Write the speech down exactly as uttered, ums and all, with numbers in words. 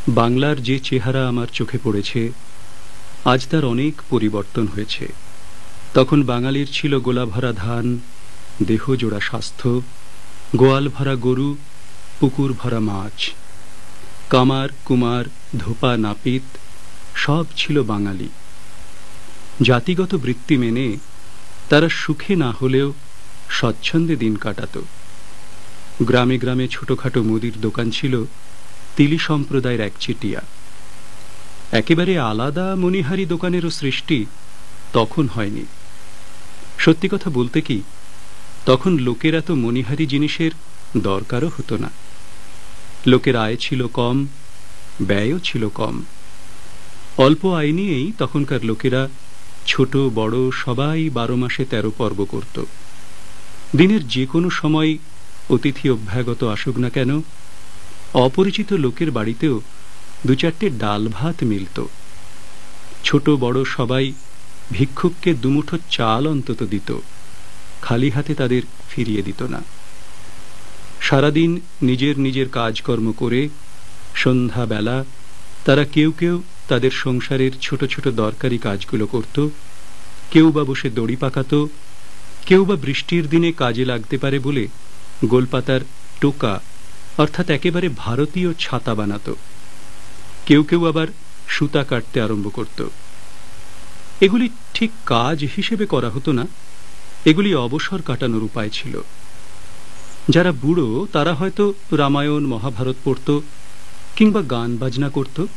বাংলার যে চেহারা আমার চোখে পড়েছে আজ তার অনেক পরিবর্তন হয়েছে। তখন বাঙালির ছিল গোলাভরা ধান, দেহজোড়া স্বাস্থ্য, গোয়াল ভরা গরু, পুকুর ভরা মাছ। কামার কুমার ধোপা নাপিত সব ছিল বাঙালি। জাতিগত বৃত্তি মেনে তারা সুখে না হলেও স্বচ্ছন্দে দিন কাটাত। গ্রামে গ্রামে ছোটখাটো মুদির দোকান ছিল তিলি সম্প্রদায়ের একচেটিয়া। একেবারে আলাদা মণিহারি দোকানেরও সৃষ্টি তখন হয়নি। সত্যি কথা বলতে কি, তখন লোকের এত মণিহারি জিনিসের দরকারও হতো না। লোকের আয় ছিল কম, ব্যয়ও ছিল কম। অল্প আয় নিয়েই তখনকার লোকেরা ছোট বড় সবাই বারো মাসে তেরো পর্ব করত। দিনের যে কোনো সময় অতিথি অভ্যাগত আসুক না কেন, অপরিচিত লোকের বাড়িতেও দু চারটে ডাল ভাত মিলত। ছোট বড় সবাই ভিক্ষুককে দুমুঠো চাল অন্তত দিত, খালি হাতে তাদের ফিরিয়ে দিত না। সারাদিন নিজের নিজের কাজকর্ম করে সন্ধ্যাবেলা তারা কেউ কেউ তাদের সংসারের ছোট ছোট দরকারি কাজগুলো করত, কেউ বা বসে দড়ি পাকাত, কেউ বা বৃষ্টির দিনে কাজে লাগতে পারে বলে গোলপাতার টোকা অর্থাৎ একেবারে ভারতীয় ছাতা বানাত। কেউ কেউ আবার সুতা কাটতে আরম্ভ করত। এগুলি ঠিক কাজ হিসেবে করা হতো না, এগুলি অবসর কাটানোর উপায় ছিল। যারা বুড়ো তারা হয়তো রামায়ণ মহাভারত পড়ত কিংবা গান বাজনা করত।